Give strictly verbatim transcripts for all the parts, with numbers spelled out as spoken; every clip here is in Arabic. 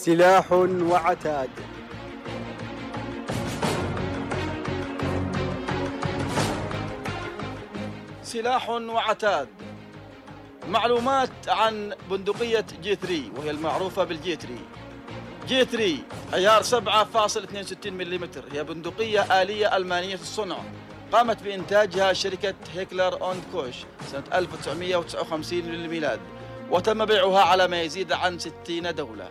سلاح وعتاد. سلاح وعتاد. معلومات عن بندقية جي ثلاثة، وهي المعروفة بالجي ثلاثة. جي ثلاثة عيار سبعة فاصلة اثنين وستين ملم، هي بندقية آلية ألمانية الصنع قامت بإنتاجها شركة هيكلر أوند كوش سنة ألف وتسعمئة وتسعة وخمسين للميلاد، وتم بيعها على ما يزيد عن ستين دولة.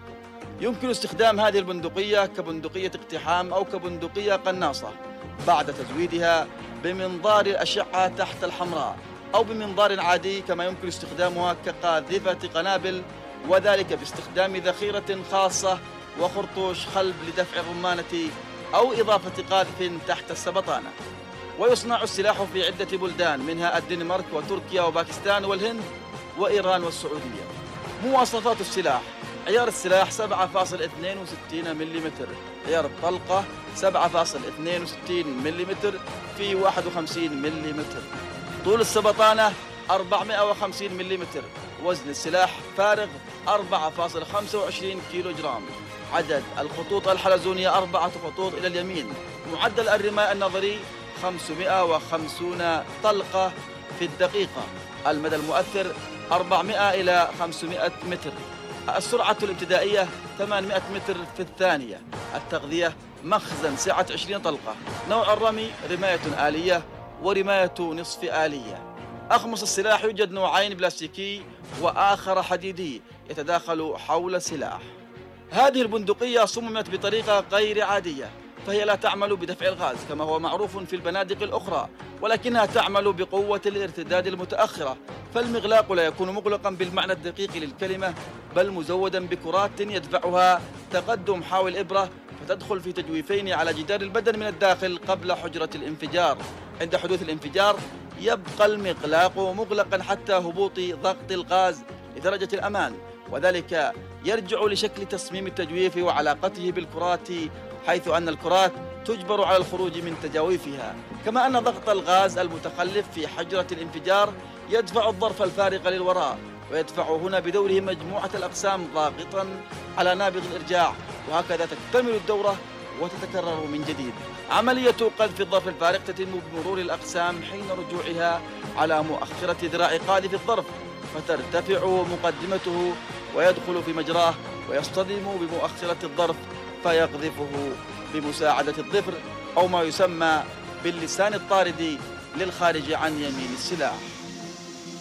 يمكن استخدام هذه البندقية كبندقية اقتحام أو كبندقية قناصة بعد تزويدها بمنظار الأشعة تحت الحمراء أو بمنظار عادي، كما يمكن استخدامها كقاذفة قنابل، وذلك باستخدام ذخيرة خاصة وخرطوش خلب لدفع الرمانة أو إضافة قاذف تحت السبطانة. ويصنع السلاح في عدة بلدان، منها الدنمارك وتركيا وباكستان والهند وإيران والسعودية. مواصفات السلاح: عيار السلاح سبعة فاصلة اثنين وستين ملم، عيار الطلقة سبعة فاصلة اثنين وستين ملم في واحد وخمسين ملم، طول السبطانة أربعمئة وخمسين ملم، وزن السلاح فارغ أربعة فاصلة خمسة وعشرين كيلو جرام، عدد الخطوط الحلزونية أربعة خطوط إلى اليمين، معدل الرماية النظري خمسمئة وخمسين طلقة في الدقيقة، المدى المؤثر أربعمئة إلى خمسمئة متر، السرعة الابتدائية ثمانمئة متر في الثانية، التغذية مخزن سعة عشرين طلقة، نوع الرمي رماية آلية ورماية نصف آلية. أخمص السلاح يوجد نوعين، بلاستيكي وآخر حديدي يتداخل حول السلاح. هذه البندقية صممت بطريقة غير عادية، فهي لا تعمل بدفع الغاز كما هو معروف في البنادق الأخرى، ولكنها تعمل بقوة الارتداد المتأخرة، فالمغلاق لا يكون مغلقا بالمعنى الدقيق للكلمة، بل مزودا بكرات يدفعها تقدم حاوي الإبرة فتدخل في تجويفين على جدار البدن من الداخل قبل حجرة الانفجار. عند حدوث الانفجار يبقى المغلاق مغلقا حتى هبوط ضغط الغاز لدرجة الأمان، وذلك يرجع لشكل تصميم التجويف وعلاقته بالكرات، حيث أن الكرات تجبر على الخروج من تجاويفها، كما أن ضغط الغاز المتخلف في حجرة الانفجار يدفع الظرف الفارغ للوراء، ويدفع هنا بدوره مجموعة الأقسام ضاغطا على نابض الإرجاع، وهكذا تكتمل الدورة وتتكرر من جديد. عملية قذف الظرف الفارغ تتم بمرور الأقسام حين رجوعها على مؤخرة ذراع قاذف الظرف، فترتفع مقدمته ويدخل في مجراه ويصطدم بمؤخرة الظرف فيقذفه بمساعدة الظفر أو ما يسمى باللسان الطارد للخارج عن يمين السلاح.